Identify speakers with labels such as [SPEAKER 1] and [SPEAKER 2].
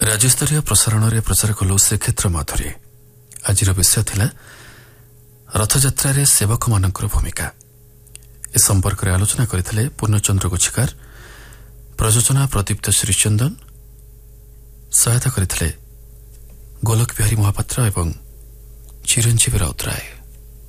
[SPEAKER 1] राज्यस्तरीय प्रसारण में प्रचार कलु श्रीक्षेत्र माधुरी। आज विषय थिला रथयात्रा सेवक मान भूमिका। ए संपर्क में आलोचना करते पूर्णचंद्र गुच्छिकार, प्रयोजना प्रदीप्त श्रीचंदन, सहायता करते गोलक बिहारी महापात्र एवं चिरंजीवी राउतराय।